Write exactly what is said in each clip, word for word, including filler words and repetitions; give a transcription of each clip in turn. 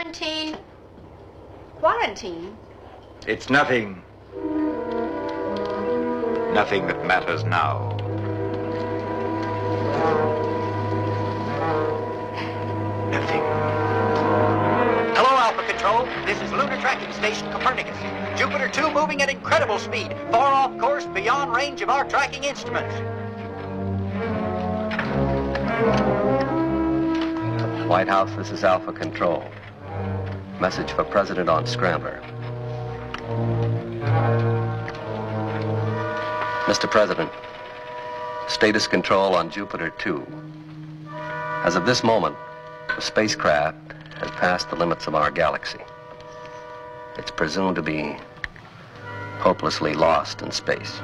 Quarantine. Quarantine? It's nothing. Nothing that matters now. Nothing. Hello, Alpha Control. This is Lunar Tracking Station Copernicus. Jupiter two moving at incredible speed, far off course, beyond range of our tracking instruments. White House, this is Alpha Control. Message for President on Scrambler. Mister President, status control on Jupiter two. As of this moment, the spacecraft has passed the limits of our galaxy. It's presumed to be hopelessly lost in space.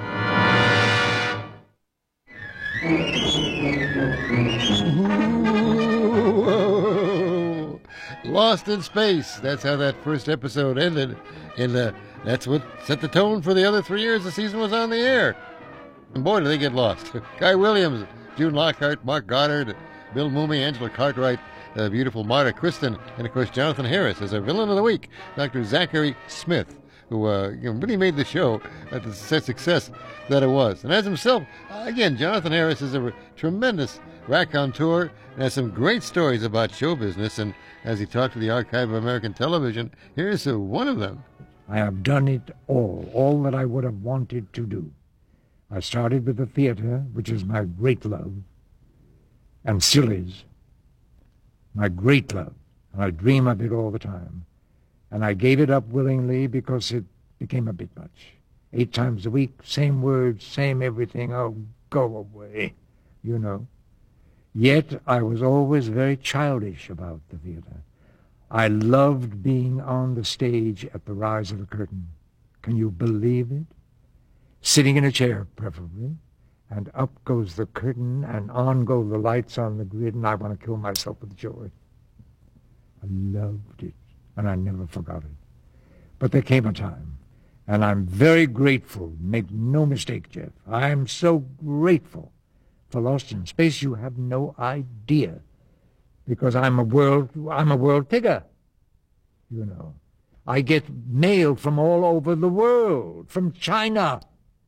Ooh, lost in space. That's how that first episode ended. And uh, that's what set the tone for the other three years the season was on the air. And boy, did they get lost. Guy Williams, June Lockhart, Mark Goddard, Bill Mooney, Angela Cartwright, uh, beautiful Marta Kristen, and of course Jonathan Harris as our villain of the week, Doctor Zachary Smith, who uh, you know, really made the show at the success that it was. And as himself, uh, again, Jonathan Harris is a re- tremendous raconteur and has some great stories about show business. And as he talked to the Archive of American Television, here's uh, one of them. I have done it all, all that I would have wanted to do. I started with the theater, which is my great love, and still is my great love, and I dream of it all the time. And I gave it up willingly because it became a bit much. Eight times a week, same words, same everything. Oh, go away, you know. Yet I was always very childish about the theater. I loved being on the stage at the rise of the curtain. Can you believe it? Sitting in a chair, preferably, and up goes the curtain, and on go the lights on the grid, and I want to kill myself with joy. I loved it, and I never forgot it. But there came a time, and I'm very grateful. Make no mistake, Jeff. I'm so grateful for Lost in Space. You have no idea, because I'm a world, I'm a world figure, you know. I get mail from all over the world, from China.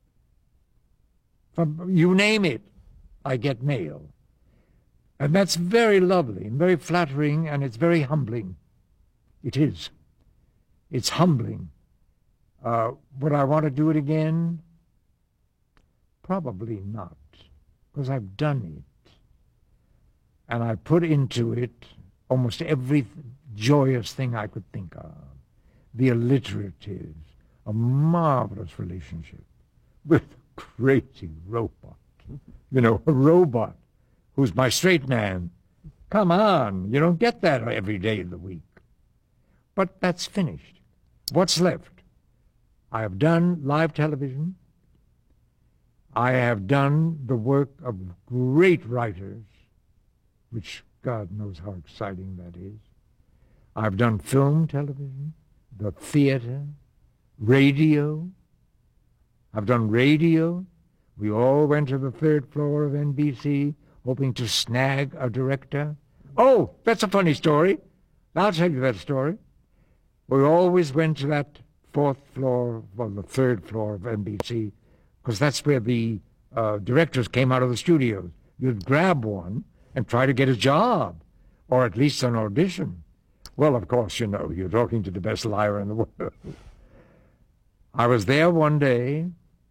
From, you name it, I get mail. And that's very lovely and very flattering, and it's very humbling. It is. It's humbling. Uh, would I want to do it again? Probably not, because I've done it. And I put into it almost every joyous thing I could think of. The alliteratives, a marvelous relationship with crazy robot. You know, a robot who's my straight man. Come on, you don't get that every day of the week. But that's finished. What's left? I have done live television. I have done the work of great writers, which God knows how exciting that is. I've done film, television, the theater, radio. I've done radio. We all went to the third floor of N B C, hoping to snag a director. Oh, that's a funny story. I'll tell you that story. We always went to that fourth floor, well, the third floor of N B C, because that's where the uh, directors came out of the studios. You'd grab one and try to get a job, or at least an audition. Well, of course, you know, you're talking to the best liar in the world. I was there one day,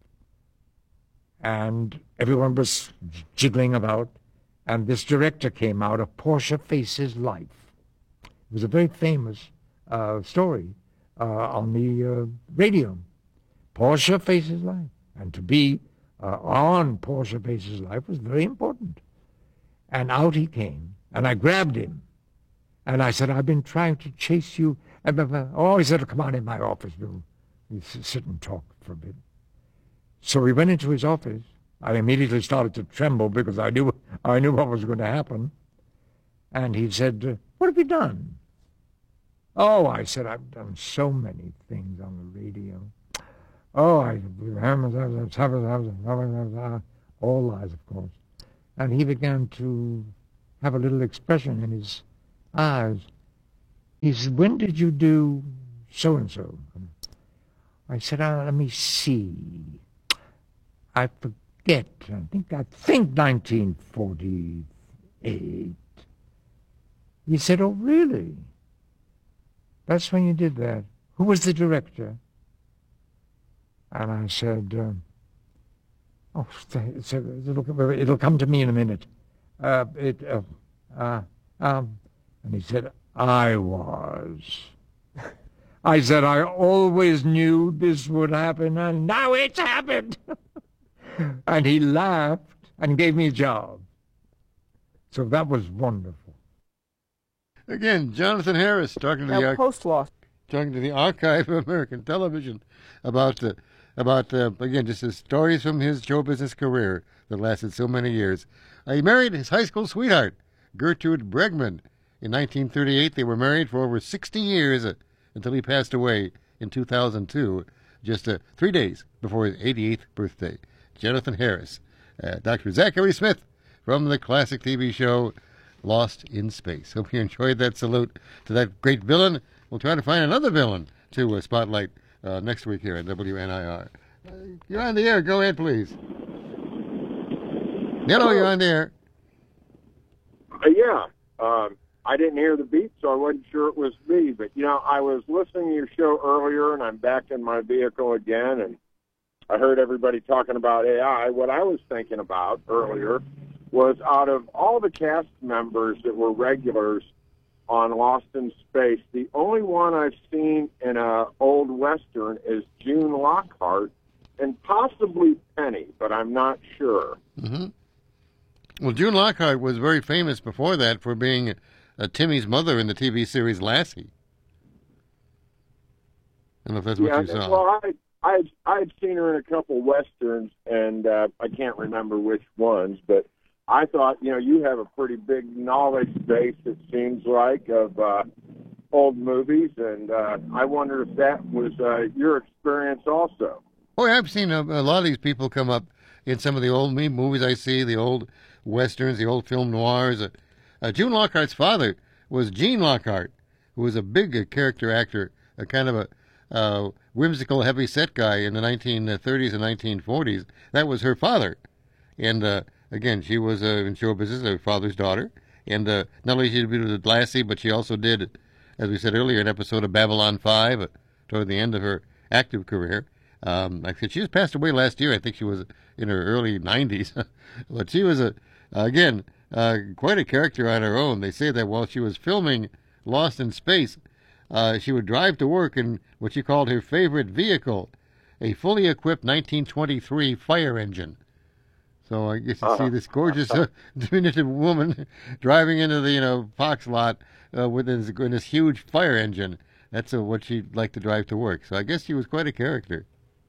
and everyone was jiggling about, and this director came out of Portia Faces Life. It was a very famous uh, story uh, on the uh, radio. Portia Faces Life. And to be uh, on Portia Faces Life was very important. And out he came, and I grabbed him. And I said, I've been trying to chase you. Oh, he said, come on in my office, Bill. We sit and talk for a bit. So we went into his office. I immediately started to tremble because I knew I knew what was going to happen. And he said, what have you done? Oh, I said, I've done so many things on the radio. Oh, I, all lies, of course. And he began to have a little expression in his eyes. He said, when did you do so-and-so? I said, oh, let me see. I forget. I think, I think nineteen forty-eight. He said, oh, really? That's when you did that. Who was the director? And I said, um, oh, it's a, it'll, it'll come to me in a minute. Uh, it, uh, uh, um, and he said, I was. I said, I always knew this would happen, and now it's happened. And he laughed and gave me a job. So that was wonderful. Again, Jonathan Harris talking to the Now, arch- post-loss. talking to the Archive of American Television about uh, about uh, again just the stories from his show business career that lasted so many years. Uh, he married his high school sweetheart, Gertrude Bregman, in nineteen thirty-eight. They were married for over sixty years uh, until he passed away in two thousand two, just uh, three days before his eighty-eighth birthday. Jonathan Harris, uh, Doctor Zachary Smith from the classic T V show Lost in Space. Hope you enjoyed that salute to that great villain. We'll try to find another villain to uh, spotlight uh, next week here at W N I R. Uh, you're on the air. Go ahead, please. Hello, you're on the air. Uh, yeah. Um, I didn't hear the beep, so I wasn't sure it was me. But, you know, I was listening to your show earlier, and I'm back in my vehicle again, and I heard everybody talking about A I. What I was thinking about earlier was out of all the cast members that were regulars on Lost in Space, the only one I've seen in a old Western is June Lockhart and possibly Penny, but I'm not sure. Mm-hmm. Well, June Lockhart was very famous before that for being uh, Timmy's mother in the T V series Lassie. I don't know if that's what yeah, you saw. Well, I I I'd seen her in a couple Westerns, and uh, I can't remember which ones, but I thought, you know, you have a pretty big knowledge base, it seems like, of uh, old movies, and uh, I wonder if that was uh, your experience also. Oh, yeah, I've seen a, a lot of these people come up in some of the old me movies I see, the old Westerns, the old film noirs. Uh, uh, June Lockhart's father was Gene Lockhart, who was a big uh, character actor, a kind of a uh, whimsical, heavy-set guy in the nineteen thirties and nineteen forties. That was her father. And, uh, again, she was uh, in show business, her father's daughter. And uh, not only did she do with Lassie, but she also did, as we said earlier, an episode of Babylon five uh, toward the end of her active career. Um, like I said, she just passed away last year. I think she was in her early nineties. But she was, a again, uh, quite a character on her own. They say that while she was filming Lost in Space, uh, she would drive to work in what she called her favorite vehicle, a fully equipped nineteen twenty-three fire engine. So I guess you uh-huh. see this gorgeous, uh, diminutive woman driving into the, you know, Fox lot uh, with this, in this huge fire engine. That's uh, what she'd like to drive to work. So I guess she was quite a character.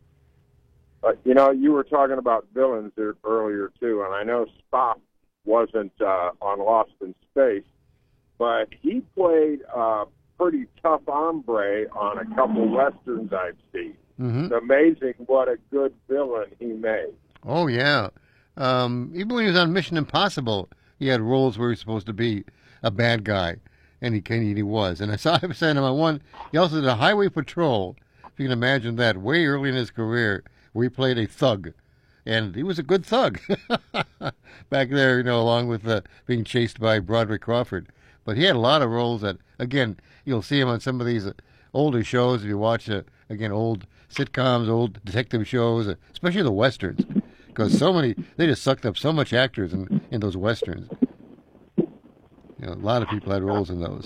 Uh, you know, you were talking about villains there earlier, too, and I know Spock wasn't uh, on Lost in Space, but he played a pretty tough hombre on a couple Westerns I've seen. Mm-hmm. It's amazing what a good villain he made. Oh, yeah. Um, even when he was on Mission Impossible, he had roles where he was supposed to be a bad guy, and he, and he was. And I saw him saying him on one, he also did a Highway Patrol, if you can imagine that, way early in his career, where he played a thug. And he was a good thug back there, you know, along with uh, being chased by Broderick Crawford. But he had a lot of roles that, again, you'll see him on some of these uh, older shows. If you watch, uh, again, old sitcoms, old detective shows, uh, especially the Westerns, because so many, they just sucked up so much actors in, in those Westerns. You know, a lot of people had roles in those.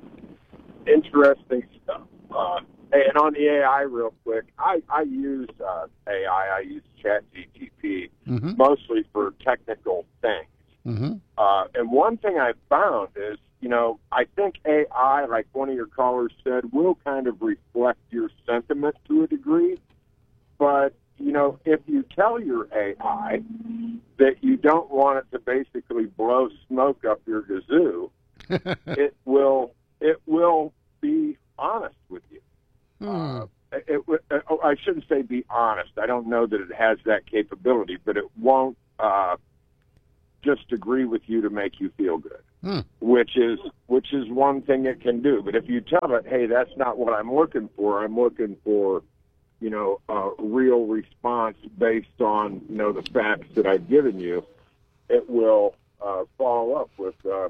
Interesting stuff. Uh, and on the A I real quick, I, I use uh, A I, I use ChatGPT, mm-hmm. mostly for technical things. Mm-hmm. Uh, and one thing I found is, you know, I think A I, like one of your callers said, will kind of reflect your sentiment to a degree. But, you know, if you tell your A I that you don't want it to basically blow smoke up your kazoo, it will it will be honest with you. Hmm. Uh, it, it, I shouldn't say be honest. I don't know that it has that capability, but it won't uh, just agree with you to make you feel good. Hmm. which is which is one thing it can do. But if you tell it, hey, that's not what I'm looking for. I'm looking for, you know, a real response based on, you know, the facts that I've given you, it will uh, follow up with uh,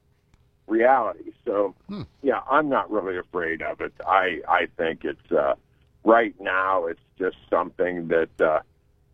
reality. So, Hmm. yeah, I'm not really afraid of it. I I think it's uh, right now. It's just something that uh,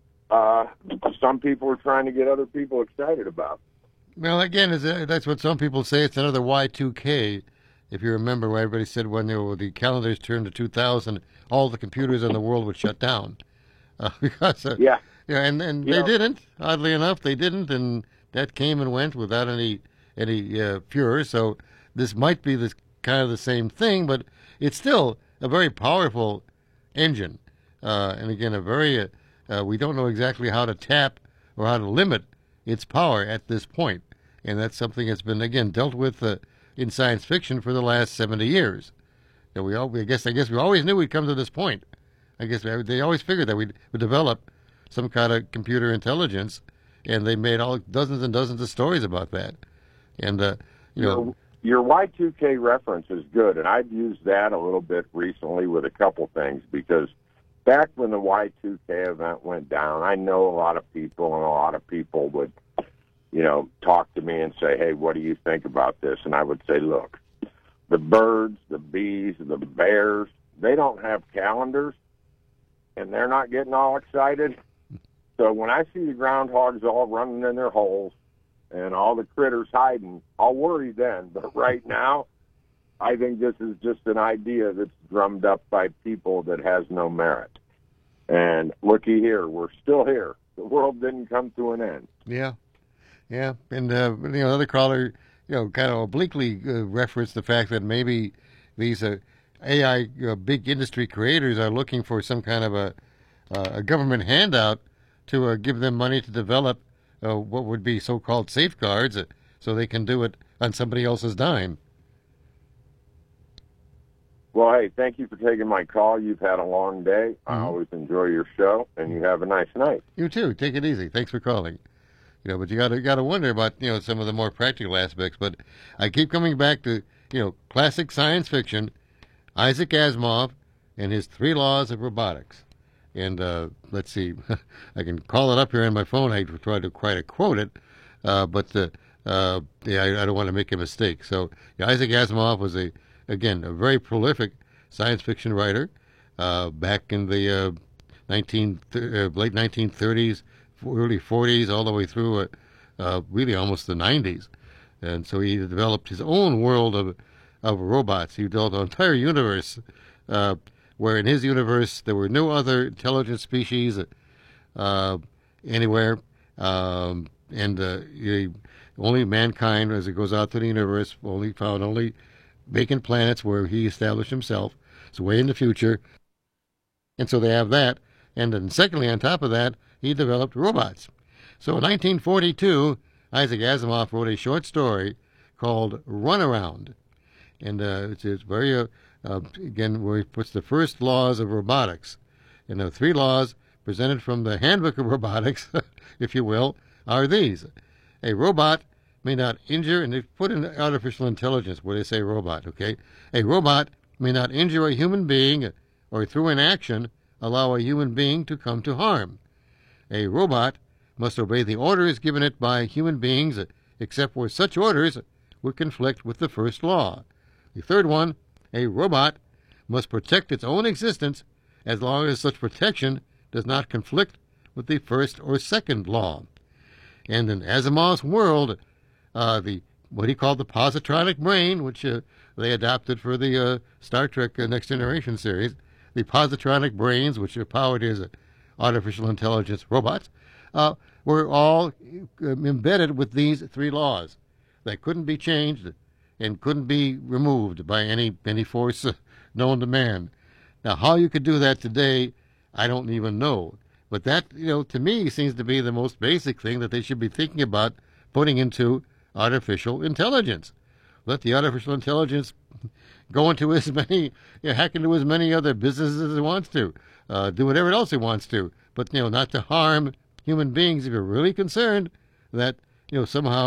uh, some people are trying to get other people excited about. Well, again, is that- that's what some people say. It's another Y two K. If you remember, where everybody said when they were, the calendars turned to two thousand, all the computers in the world would shut down. Uh, because uh, Yeah. yeah, and, and Yeah. they didn't. Oddly enough, they didn't, and that came and went without any any uh, furor. So this might be this kind of the same thing, but it's still a very powerful engine. Uh, and again, a very uh, uh, we don't know exactly how to tap or how to limit its power at this point, and that's something that's been again dealt with uh, in science fiction for the last seventy years. And we all, I guess, I guess we always knew we'd come to this point. I guess they always figured that we'd, we'd develop some kind of computer intelligence, and they made all dozens and dozens of stories about that. And uh, you know, Your, your Y two K reference is good, and I've used that a little bit recently with a couple things, because back when the Y two K event went down, I know a lot of people, and a lot of people would, you know, talk to me and say, hey, what do you think about this? And I would say, look, the birds, the bees, the bears, they don't have calendars, and they're not getting all excited. So when I see the groundhogs all running in their holes and all the critters hiding, I'll worry then. But right now, I think this is just an idea that's drummed up by people that has no merit. And looky here, we're still here. The world didn't come to an end. yeah, yeah, and uh, you know, another caller, you know, kind of obliquely uh, referenced the fact that maybe these uh, A I uh, big industry creators are looking for some kind of a uh, a government handout to uh, give them money to develop uh, what would be so-called safeguards, uh, so they can do it on somebody else's dime. Well, hey, thank you for taking my call. You've had a long day. I Mhm. always enjoy your show, and you have a nice night. You too. Take it easy. Thanks for calling. You know, but you got to got to wonder about you know some of the more practical aspects. But I keep coming back to you know classic science fiction, Isaac Asimov, and his three laws of robotics. And uh, let's see, I can call it up here on my phone. I tried to try to quote it, uh, but uh, uh, yeah, I, I don't want to make a mistake. So yeah, Isaac Asimov was a again a very prolific science fiction writer uh, back in the uh, nineteen uh, late nineteen thirties, early forties, all the way through uh, uh, really almost the nineties. And so he developed his own world of of robots. He built an entire universe. Uh, where in his universe there were no other intelligent species uh, anywhere, um, and uh, he, only mankind, as it goes out to the universe, only found only vacant planets where he established himself. It's way in the future, and so they have that. And then secondly, on top of that, he developed robots. So in nineteen forty-two, Isaac Asimov wrote a short story called Runaround, and uh, it's, it's very uh, Uh, again, where he puts the first laws of robotics. And the three laws presented from the Handbook of Robotics, if you will, are these. A robot may not injure, and they put in artificial intelligence where they say robot, okay? A robot may not injure a human being or through inaction allow a human being to come to harm. A robot must obey the orders given it by human beings except where such orders would conflict with the first law. The third one, a robot must protect its own existence as long as such protection does not conflict with the first or second law. And in Asimov's world, uh, the what he called the positronic brain, which uh, they adopted for the uh, Star Trek uh, Next Generation series, the positronic brains, which are powered as uh, artificial intelligence robots, uh, were all uh, embedded with these three laws. They couldn't be changed and couldn't be removed by any any force uh, known to man. Now, how you could do that today, I don't even know. But that, you know, to me seems to be the most basic thing that they should be thinking about putting into artificial intelligence. Let the artificial intelligence go into as many, you know, hack into as many other businesses as it wants to, uh, do whatever else it wants to, but, you know, not to harm human beings if you're really concerned that, you know, somehow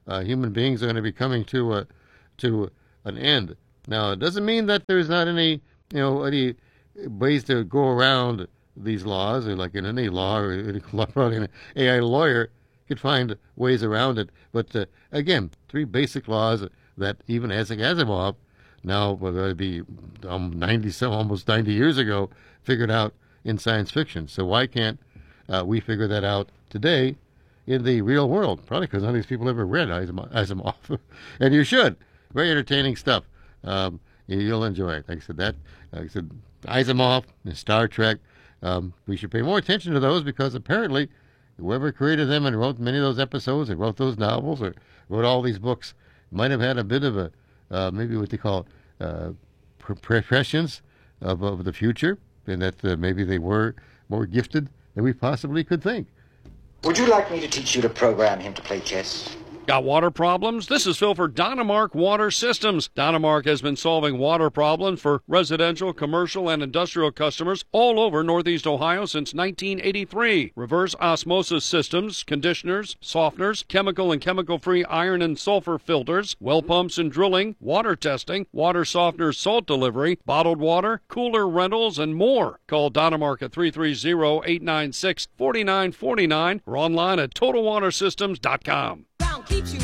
uh, human beings are going to be coming to a, to an end. Now, it doesn't mean that there's not any, you know, any ways to go around these laws, or like in any law, or any law, probably an A I lawyer could find ways around it. But uh, again, three basic laws that even Isaac Asimov, now whether it be um, ninety, some almost ninety years ago, figured out in science fiction. So why can't uh, we figure that out today in the real world? Probably because none of these people ever read Asimov, and you should. Very entertaining stuff. Um, you'll enjoy it. Like I said, that like I said, Asimov and Star Trek. Um, we should pay more attention to those, because apparently whoever created them and wrote many of those episodes and wrote those novels or wrote all these books might have had a bit of a uh, maybe what they call uh, prescience of, of the future, and that uh, maybe they were more gifted than we possibly could think. Would you like me to teach you to program him to play chess? Got water problems? This is Phil for Dynamark Water Systems. Dynamark has been solving water problems for residential, commercial, and industrial customers all over Northeast Ohio since nineteen eighty-three. Reverse osmosis systems, conditioners, softeners, chemical and chemical-free iron and sulfur filters, well pumps and drilling, water testing, water softeners, salt delivery, bottled water, cooler rentals, and more. Call Dynamark at three three zero, eight nine six, four nine four nine or online at total water systems dot com. Keeps you